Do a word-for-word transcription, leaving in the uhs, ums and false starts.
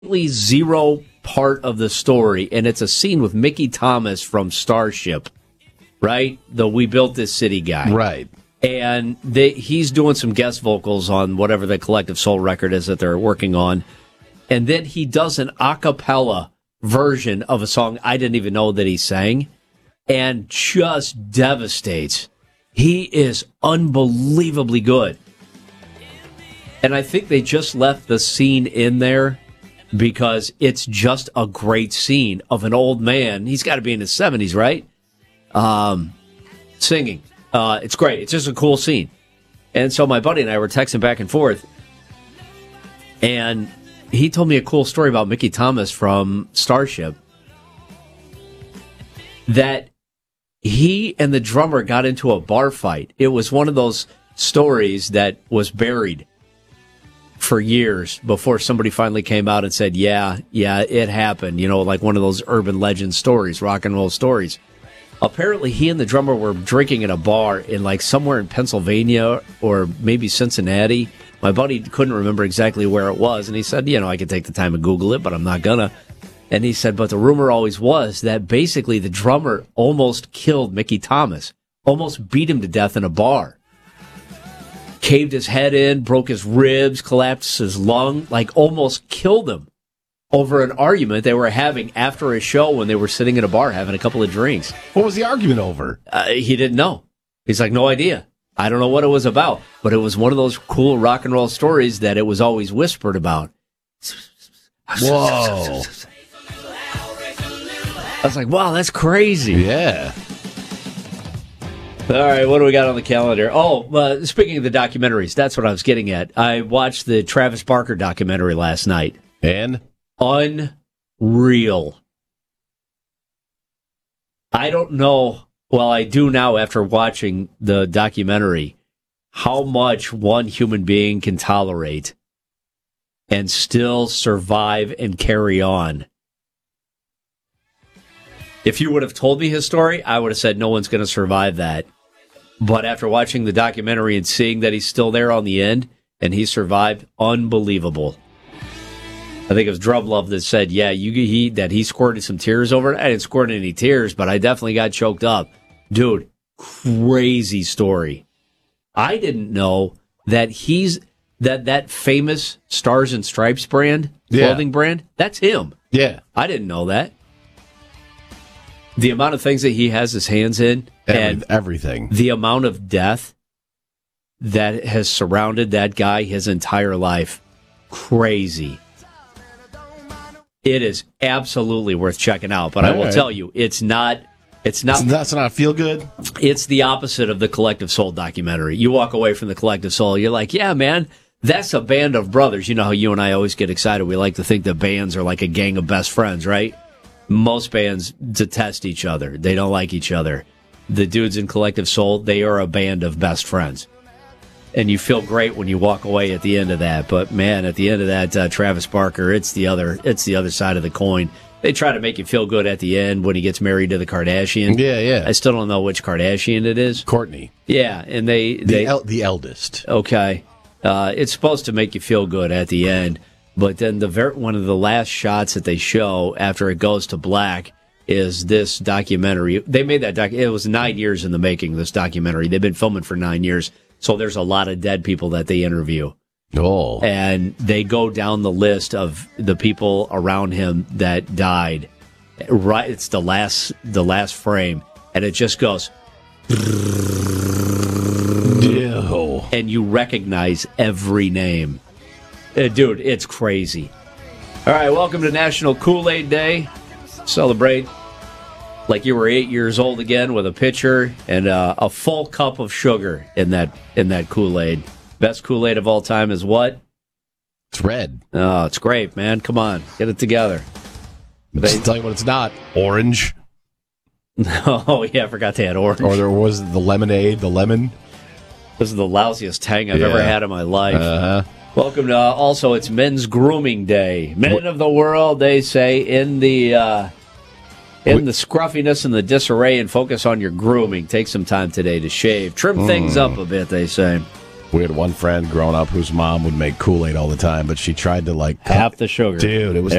zero part of the story, and it's a scene with Mickey Thomas from Starship, right? The We Built This City guy. Right. And they, he's doing some guest vocals on whatever the Collective Soul record is that they're working on. And then he does an a cappella version of a song I didn't even know that he sang, and just devastates. He is unbelievably good. And I think they just left the scene in there because it's just a great scene of an old man. He's got to be in his seventies, right? Um, singing. Uh, it's great. It's just a cool scene. And so my buddy and I were texting back and forth, and he told me a cool story about Mickey Thomas from Starship, that he and the drummer got into a bar fight. It was one of those stories that was buried for years before somebody finally came out and said, yeah, yeah, it happened. You know, like one of those urban legend stories, rock and roll stories. Apparently, he and the drummer were drinking at a bar in like somewhere in Pennsylvania or maybe Cincinnati. My buddy couldn't remember exactly where it was, and he said, you know, I could take the time and Google it, but I'm not gonna. And he said, but the rumor always was that basically the drummer almost killed Mickey Thomas, almost beat him to death in a bar. Caved his head in, broke his ribs, collapsed his lung, like almost killed him over an argument they were having after a show when they were sitting in a bar having a couple of drinks. What was the argument over? Uh, he didn't know. He's like, no idea. I don't know what it was about, but it was one of those cool rock and roll stories that it was always whispered about. Whoa. I was like, wow, that's crazy. Yeah. All right, what do we got on the calendar? Oh, uh, speaking of the documentaries, that's what I was getting at. I watched the Travis Barker documentary last night. And? Unreal. I don't know, well, I do now after watching the documentary, how much one human being can tolerate and still survive and carry on. If you would have told me his story, I would have said no one's going to survive that. But after watching the documentary and seeing that he's still there on the end and he survived, unbelievable. I think it was Drub Love that said, yeah, you he that he squirted some tears over it. I didn't squirt any tears, but I definitely got choked up. Dude, crazy story. I didn't know that he's that that famous Stars and Stripes brand, clothing yeah. brand, that's him. Yeah. I didn't know that. The amount of things that he has his hands in, Every, and everything. The amount of death that has surrounded that guy his entire life. Crazy. It is absolutely worth checking out, but All I will right. tell you, it's not it's not That's not feel good. It's the opposite of the Collective Soul documentary. You walk away from the Collective Soul, you're like, yeah, man, that's a band of brothers. You know how you and I always get excited. We like to think that bands are like a gang of best friends, right? Most bands detest each other. They don't like each other. The dudes in Collective Soul, they are a band of best friends. And you feel great when you walk away at the end of that. But, man, at the end of that, uh, Travis Barker, it's the other it's the other side of the coin. They try to make you feel good at the end when he gets married to the Kardashian. Yeah, yeah. I still don't know which Kardashian it is. Kourtney. Yeah, and they... The, they, el- the eldest. Okay. Uh, it's supposed to make you feel good at the end. But then the ver- one of the last shots that they show after it goes to black is this documentary. They made that doc. It was nine years in the making, this documentary. They've been filming for nine years. So there's a lot of dead people that they interview. Oh. And they go down the list of the people around him that died. Right, it's the last the last frame. And it just goes... Ew. And you recognize every name. Uh, dude, it's crazy. All right, welcome to National Kool-Aid Day. Celebrate like you were eight years old again with a pitcher and uh, a full cup of sugar in that in that Kool-Aid. Best Kool-Aid of all time is what? It's red. Oh, it's great, man. Come on, get it together. They tell you what it's not. Orange. Oh, yeah, I forgot they had orange. Or there was the lemonade, the lemon. This is the lousiest tang I've yeah. ever had in my life. Uh-huh. Welcome to, uh, also, it's Men's Grooming Day. Men of the world, they say, in the uh, in the scruffiness and the disarray, and focus on your grooming. Take some time today to shave. Trim mm. things up a bit, they say. We had one friend growing up whose mom would make Kool-Aid all the time, but she tried to like cut- Half the sugar. Dude, it was